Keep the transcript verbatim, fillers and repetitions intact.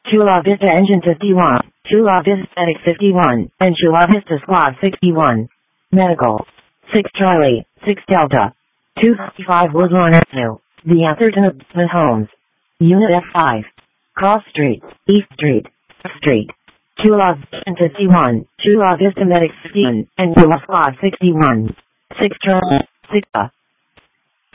Chula Vista Engine fifty-one, Chula Vista Medic fifty-one, and Chula Vista Squad sixty-one. Medical. six Charlie, six Delta. two fifty-five Woodlawn Avenue, The Atherton Apartment Homes. Unit F five. Cross Street, East Street, F Street. Chula Vista fifty-one, Chula Vista Medic fifty-one, and Chula Squad sixty-one. six Charlie, six